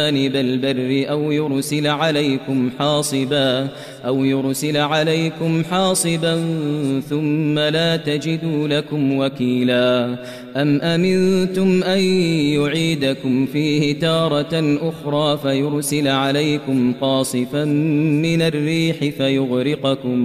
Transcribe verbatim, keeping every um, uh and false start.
جانب البر أو يرسل عليكم حاصبا أو يرسل عليكم حاصبا ثم لا تجدوا لكم وكيلا أم أمنتم أن يعيدكم فيه تارة أخرى فيرسل عليكم قاصفا من الريح فيغرقكم